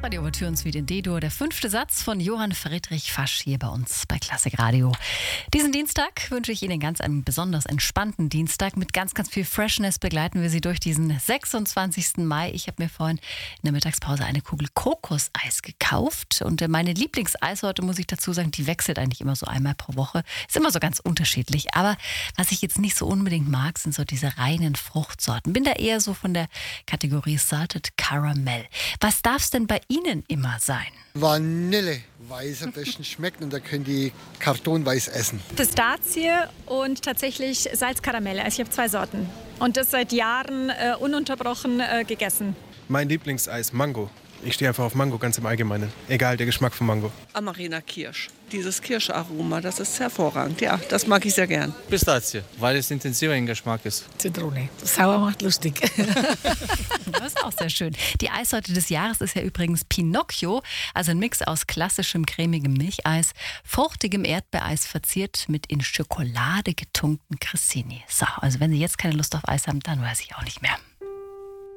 Radio Ouvertüren Suite in D-Dur, der 5. Satz von Johann Friedrich Fasch hier bei uns bei Klassik Radio. Diesen Dienstag wünsche ich Ihnen einen besonders entspannten Dienstag. Mit ganz, ganz viel Freshness begleiten wir Sie durch diesen 26. Mai. Ich habe mir vorhin in der Mittagspause eine Kugel Kokoseis gekauft. Und meine Lieblingseissorte, muss ich dazu sagen, die wechselt eigentlich immer so einmal pro Woche. Ist immer so ganz unterschiedlich. Aber was ich jetzt nicht so unbedingt mag, sind so diese reinen Fruchtsorten. Bin da eher so von der Kategorie Salted Caramel. Was darf es denn bei Ihnen immer sein? Vanille, weiß am besten schmeckt und da können die kartonweiß essen. Pistazie und tatsächlich Salzkaramelle. Also ich habe 2 Sorten. Und das seit Jahren ununterbrochen gegessen. Mein Lieblingseis, Mango. Ich stehe einfach auf Mango ganz im Allgemeinen. Egal, der Geschmack von Mango. Amarena Kirsch. Dieses Kirscharoma, das ist hervorragend. Ja, das mag ich sehr gern. Pistazie, weil es intensiver im Geschmack ist. Zitrone. Sauer macht lustig. Das ist auch sehr schön. Die Eissorte des Jahres ist ja übrigens Pinocchio, also ein Mix aus klassischem cremigem Milcheis, fruchtigem Erdbeereis verziert mit in Schokolade getunkten Cressini. So, also wenn Sie jetzt keine Lust auf Eis haben, dann weiß ich auch nicht mehr.